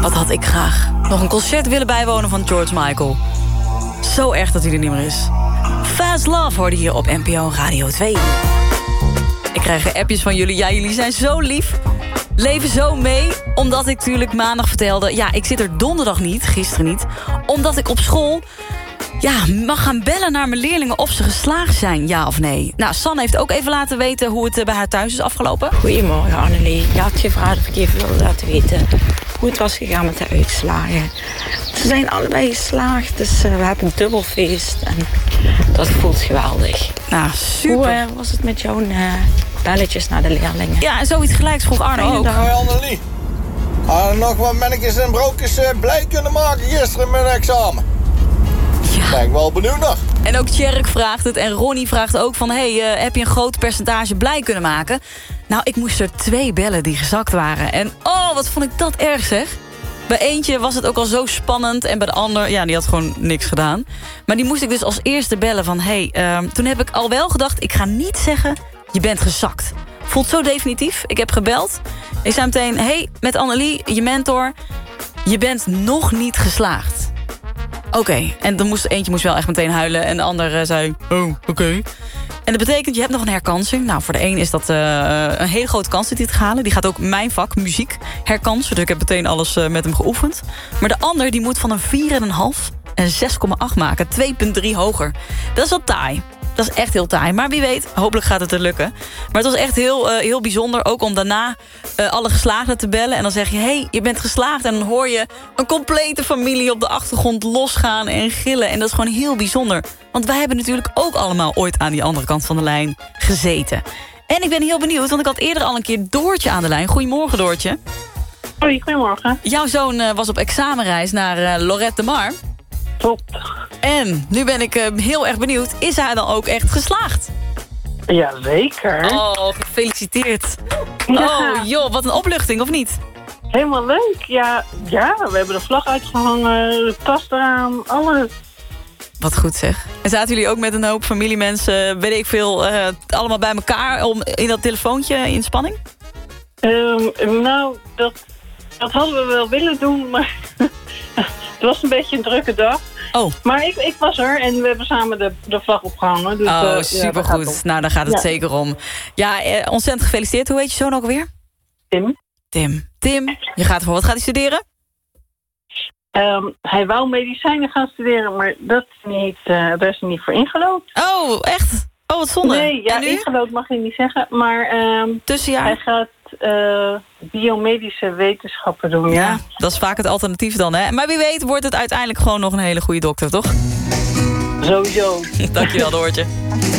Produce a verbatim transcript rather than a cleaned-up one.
wat had ik graag nog een concert willen bijwonen van George Michael. Zo erg dat hij er niet meer is. Fast Love hoorde hier op N P O Radio twee. Ik krijg appjes van jullie. Ja, jullie zijn zo lief. Leven zo mee, omdat ik natuurlijk maandag vertelde... ja, ik zit er donderdag niet, gisteren niet... omdat ik op school ja, mag gaan bellen naar mijn leerlingen... of ze geslaagd zijn, ja of nee. Nou, San heeft ook even laten weten hoe het bij haar thuis is afgelopen. Goedemorgen, Annelie. Je had gevraagd of ik even wilde laten weten... hoe het was gegaan met de uitslagen. Ze zijn allebei geslaagd, dus uh, we hebben een dubbelfeest. En dat voelt geweldig. Nou, super. Hoe uh, was het met jouw uh, belletjes naar de leerlingen? Ja, en zoiets gelijks vroeg Arno ook. Hoi Annelie. Uh, nog wat mannetjes en broodjes uh, blij kunnen maken gisteren met het examen. Ja. Ben ik wel benieuwd nog. En ook Tjerk vraagt het en Ronnie vraagt ook van... hey, uh, heb je een groot percentage blij kunnen maken? Nou, ik moest er twee bellen die gezakt waren. En oh, wat vond ik dat erg, zeg. Bij eentje was het ook al zo spannend... en bij de ander, ja, die had gewoon niks gedaan. Maar die moest ik dus als eerste bellen van... hey, uh, toen heb ik al wel gedacht... ik ga niet zeggen, je bent gezakt. Voelt zo definitief. Ik heb gebeld. Ik zei meteen, hey, met Annelie, je mentor... je bent nog niet geslaagd. Oké, okay. En dan moest eentje moest wel echt meteen huilen... en de ander uh, zei, oh, oké. Okay. En dat betekent, je hebt nog een herkansing. Nou, voor de een is dat uh, een hele grote kans dat hij het gaat halen. Die gaat ook mijn vak, muziek, herkansen. Dus ik heb meteen alles uh, met hem geoefend. Maar de ander die moet van een vier komma vijf en zes komma acht maken. twee komma drie hoger. Dat is wel taai. Dat is echt heel taai. Maar wie weet, hopelijk gaat het er lukken. Maar het was echt heel, uh, heel bijzonder. Ook om daarna uh, alle geslaagden te bellen. En dan zeg je, hé, hey, je bent geslaagd. En dan hoor je een complete familie op de achtergrond losgaan en gillen. En dat is gewoon heel bijzonder. Want wij hebben natuurlijk ook allemaal ooit aan die andere kant van de lijn gezeten. En ik ben heel benieuwd, want ik had eerder al een keer Doortje aan de lijn. Goedemorgen, Doortje. Hoi, goedemorgen. Jouw zoon uh, was op examenreis naar uh, Lorette de Mar. Klopt. En nu ben ik uh, heel erg benieuwd. Is hij dan ook echt geslaagd? Ja, zeker. Oh, gefeliciteerd. Ja. Oh, joh, wat een opluchting, of niet? Helemaal leuk. Ja, ja, we hebben de vlag uitgehangen, de tas eraan, alles. Wat goed, zeg. En zaten jullie ook met een hoop familiemensen, weet ik veel, uh, allemaal bij elkaar om in dat telefoontje in spanning? Um, nou, dat, dat hadden we wel willen doen, maar het was een beetje een drukke dag. Oh. Maar ik, ik was er en we hebben samen de, de vlag opgehangen. Dus, oh, uh, supergoed. Ja, nou, daar gaat het ja. zeker om. Ja, eh, ontzettend gefeliciteerd. Hoe heet je zoon ook alweer? Tim. Tim. Tim, je gaat voor wat gaat hij studeren? Um, hij wou medicijnen gaan studeren, maar dat niet, uh, daar is hij niet voor ingelood. Oh, echt? Oh, wat zonde. Nee, ja, en nu? ingelood mag je niet zeggen. Maar um, Tussenjaar? hij gaat uh, biomedische wetenschappen doen. Ja, Ja, dat is vaak het alternatief dan, hè? Maar wie weet wordt het uiteindelijk gewoon nog een hele goede dokter, toch? sowieso. Dankjewel, Doortje.